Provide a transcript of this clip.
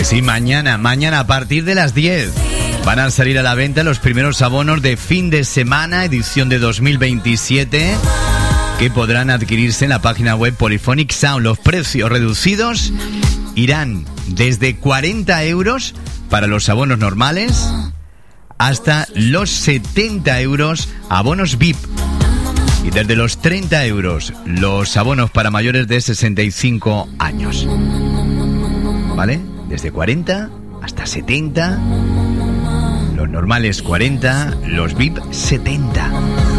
sí, mañana a partir de las 10 van a salir a la venta los primeros abonos de fin de semana, edición de 2027, que podrán adquirirse en la página web Polyphonic Sound. Los precios reducidos irán desde 40 euros para los abonos normales hasta los 70 euros abonos VIP. Y desde los 30 euros los abonos para mayores de 65 años. ¿Vale? Desde 40 hasta 70, los normales 40, los VIP 70.